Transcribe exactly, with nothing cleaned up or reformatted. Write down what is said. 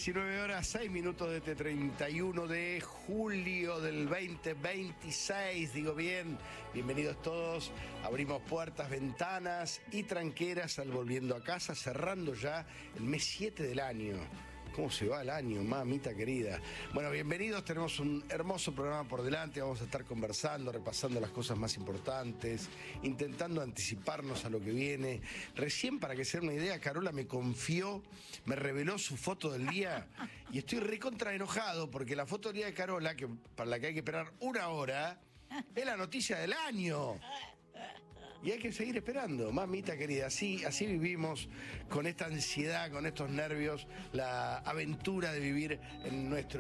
diecinueve horas, seis minutos de este treinta y uno de julio del veinte veintiséis, digo bien, bienvenidos todos, abrimos puertas, ventanas y tranqueras al Volviendo a Casa, cerrando ya el mes siete del año. ¿Cómo se va el año, mamita querida? Bueno, bienvenidos, tenemos un hermoso programa por delante, vamos a estar conversando, repasando las cosas más importantes, intentando anticiparnos a lo que viene. Recién, para que se den una idea, Carola me confió, me reveló su foto del día y estoy recontra enojado porque la foto del día de Carola, que, para la que hay que esperar una hora, es la noticia del año. Y hay que seguir esperando, mamita querida, así, así vivimos, con esta ansiedad, con estos nervios, la aventura de vivir en nuestro